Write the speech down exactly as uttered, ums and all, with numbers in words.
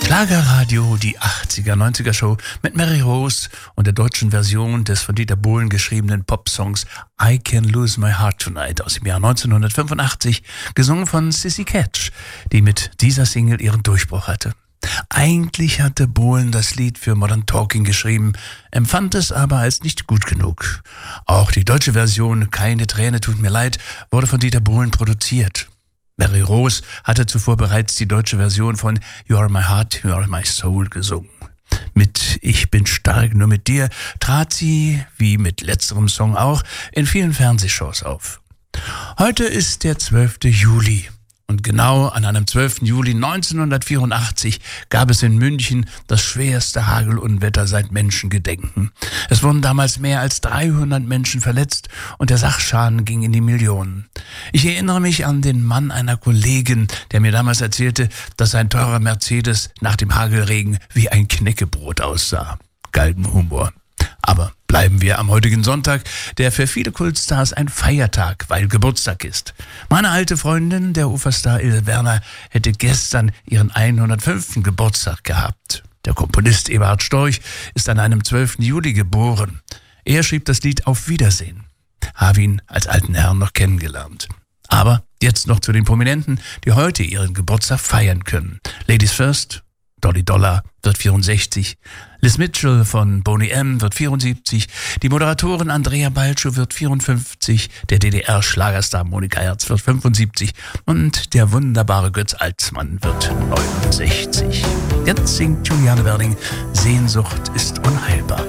Schlagerradio, die achtziger, neunziger Show mit Mary Rose und der deutschen Version des von Dieter Bohlen geschriebenen Popsongs I Can Lose My Heart Tonight aus dem Jahr neunzehnhundertfünfundachtzig, gesungen von Sissy Catch, die mit dieser Single ihren Durchbruch hatte. Eigentlich hatte Bohlen das Lied für Modern Talking geschrieben, empfand es aber als nicht gut genug. Auch die deutsche Version Keine Träne tut mir leid wurde von Dieter Bohlen produziert. Mary Rose hatte zuvor bereits die deutsche Version von You Are My Heart, You Are My Soul gesungen. Mit Ich bin stark nur mit dir trat sie, wie mit letzterem Song auch, in vielen Fernsehshows auf. Heute ist der zwölfte Juli. Und genau an einem zwölften Juli neunzehnhundertvierundachtzig gab es in München das schwerste Hagelunwetter seit Menschengedenken. Es wurden damals mehr als dreihundert Menschen verletzt und der Sachschaden ging in die Millionen. Ich erinnere mich an den Mann einer Kollegin, der mir damals erzählte, dass sein teurer Mercedes nach dem Hagelregen wie ein Knäckebrot aussah. Galgenhumor. Aber bleiben wir am heutigen Sonntag, der für viele Kultstars ein Feiertag, weil Geburtstag ist. Meine alte Freundin, der Uferstar Ilse Werner, hätte gestern ihren hundertfünften Geburtstag gehabt. Der Komponist Eberhard Storch ist an einem zwölften Juli geboren. Er schrieb das Lied Auf Wiedersehen. Habe ihn als alten Herrn noch kennengelernt. Aber jetzt noch zu den Prominenten, die heute ihren Geburtstag feiern können. Ladies first. Dolly Dollar wird vierundsechzig, Liz Mitchell von Boney M. wird vierundsiebzig, die Moderatorin Andrea Balcsó wird vierundfünfzig, der D D R-Schlagerstar Monika Herz wird fünfundsiebzig und der wunderbare Götz Alsmann wird neunundsechzig. Jetzt singt Juliane Werding, Sehnsucht ist unheilbar.